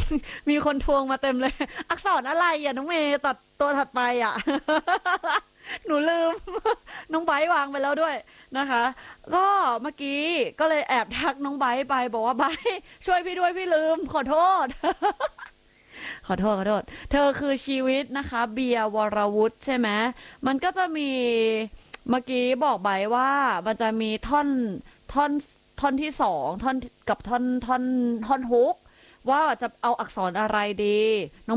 มีคนทวงมาเต็มเลยอักษรอะไรอ่ะน้องเมย์ตัดตัวถัดไปอ่ะหนูลืมน้องไบร์ทวางไปแล้วด้วยนะคะก็เมื่อกี้ก็เลยแอบทักน้องไบร์ทไปบอกว่าไบร์ทช่วยพี่ด้วยพี่ลืมขอโทษขอโทษเธอคือชีวิตนะคะเบียร์วรวุฒิใช่ไหมมันก็จะมีเมื่อกี้บอกไบร์ทว่ามันจะมีท่อนท่อนที่สองท่อนกับท่อนฮุกว่าจะเอาอักษรอะไรดีน้อง